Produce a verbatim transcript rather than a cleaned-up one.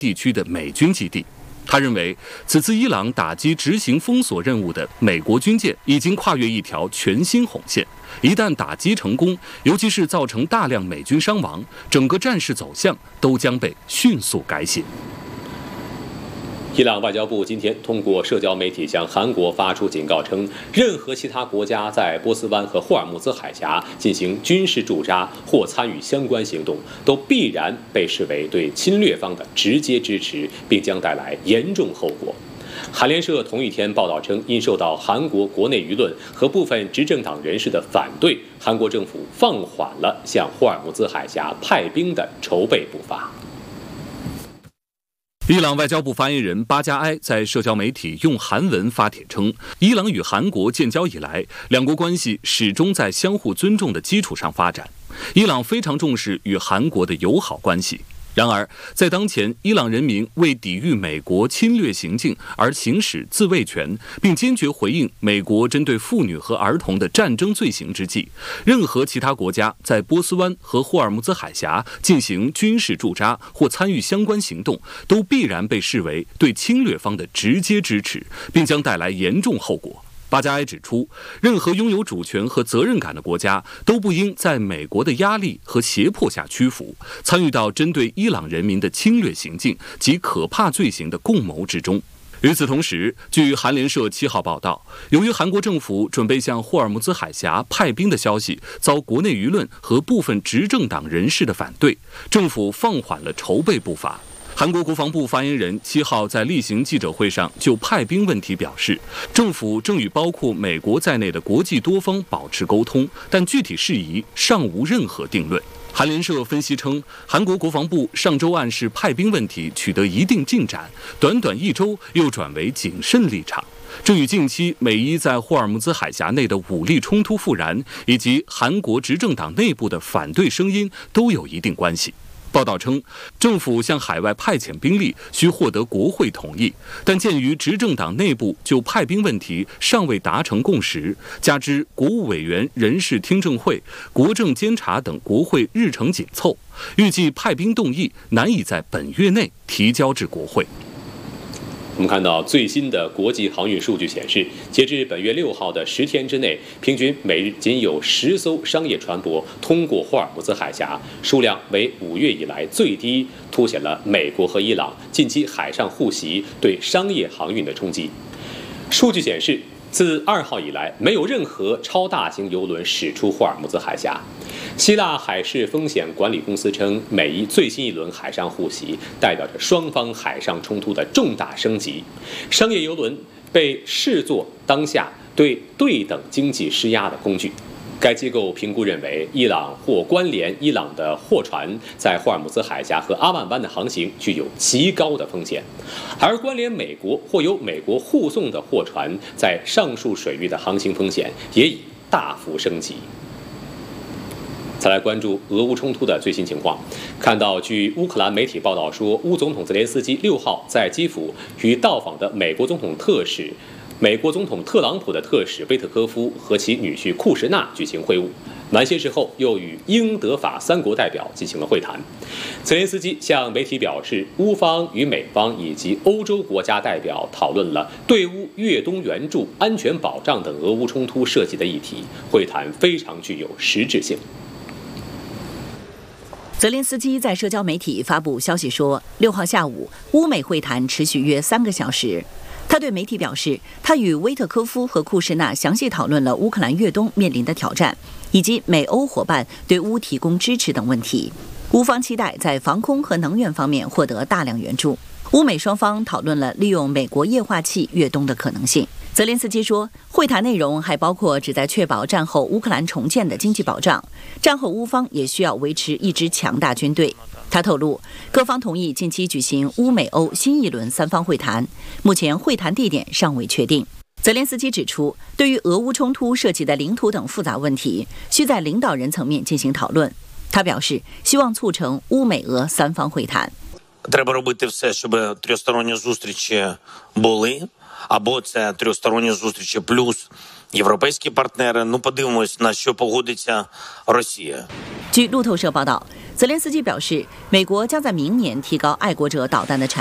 地区的美军基地。他认为，此次伊朗打击执行封锁任务的美国军舰已经跨越一条全新红线，一旦打击成功，尤其是造成大量美军伤亡，整个战事走向都将被迅速改写。 伊朗外交部今天通过社交媒体向韩国发出警告称，任何其他国家在波斯湾和霍尔木兹海峡进行军事驻扎或参与相关行动，都必然被视为对侵略方的直接支持，并将带来严重后果。韩联社同一天报道称，因受到韩国国内舆论和部分执政党人士的反对，韩国政府放缓了向霍尔木兹海峡派兵的筹备步伐。 伊朗外交部发言人巴加埃在社交媒体用韩文发帖称，伊朗与韩国建交以来，两国关系始终在相互尊重的基础上发展。伊朗非常重视与韩国的友好关系。然而，在当前伊朗人民为抵御美国侵略行径而行使自卫权，并坚决回应美国针对妇女和儿童的战争罪行之际，任何其他国家在波斯湾和霍尔木兹海峡进行军事驻扎或参与相关行动，都必然被视为对侵略方的直接支持，并将带来严重后果。巴加埃指出，任何拥有主权和责任感的国家都不应在美国的压力和胁迫下屈服，参与到针对伊朗人民的侵略行径及可怕罪行的共谋之中。与此同时，据韩联社七号报道，由于韩国政府准备向霍尔木兹海峡派兵的消息遭国内舆论和部分执政党人士的反对，政府放缓了筹备步伐。韩国国防部发言人七号在例行记者会上就派兵问题表示，政府正与包括美国在内的国际多方保持沟通，但具体事宜尚无任何定论。韩联社分析称，韩国国防部上周暗示派兵问题取得一定进展，短短一周又转为谨慎立场。这与近期美伊在霍尔木兹海峡内的武力冲突复燃，以及韩国执政党内部的反对声音都有一定关系。报道称，政府向海外派遣兵力需获得国会同意，但鉴于执政党内部就派兵问题尚未达成共识，加之国务委员人事听证会、国政监察等国会日程紧凑，预计派兵动议难以在本月内提交至国会。 我们看到最新的国际航运数据显示，截至本月六号的十天之内，平均每日仅有十艘商业船舶通过霍尔木兹海峡，数量为五月以来最低，凸显了美国和伊朗近期海上互袭对商业航运的冲击。数据显示，自二号以来，没有任何超大型邮轮驶出霍尔木兹海峡。希腊海事风险管理公司称，美伊最新一轮海上互袭代表着双方海上冲突的重大升级。商业邮轮被视作当下对对等经济施压的工具。该机构评估认为，伊朗或关联伊朗的货船在霍尔木兹海峡和阿曼湾的航行具有极高的风险，而关联美国或由美国护送的货船在上述水域的航行风险也已大幅升级。再来关注俄乌冲突的最新情况。看到，据乌克兰媒体报道说，乌总统泽连斯基六号在基辅与到访的美国总统特使、美国总统特朗普的特使威特科夫和其女婿库什纳举行会晤。晚些时候，又与英德法三国代表进行了会谈。泽连斯基向媒体表示，乌方与美方以及欧洲国家代表讨论了对乌越冬援助、安全保障等俄乌冲突涉及的议题，会谈非常具有实质性。 泽连斯基在社交媒体发布消息说，六号下午，乌美会谈持续约三个小时。他对媒体表示，他与威特科夫和库什纳详细讨论了乌克兰越冬面临的挑战，以及美欧伙伴对乌提供支持等问题。乌方期待在防空和能源方面获得大量援助。乌美双方讨论了利用美国液化气越冬的可能性。泽连斯基说，会谈内容还包括旨在确保战后乌克兰重建的经济保障，战后乌方也需要维持一支强大军队。他透露，各方同意近期举行乌美欧新一轮三方会谈，目前会谈地点尚未确定。泽连斯基指出，对于俄乌冲突涉及的领土等复杂问题，需在领导人层面进行讨论。他表示，希望促成乌美俄三方会谈。 Треба робити все, щоб трьохсторонні зустрічі були, або це трьохсторонні зустрічі плюс європейські партнери. Ну, подивимось, на що погодиться Росія. 据路透社报道，泽连斯基表示，美国将在明年提高爱国者导弹的产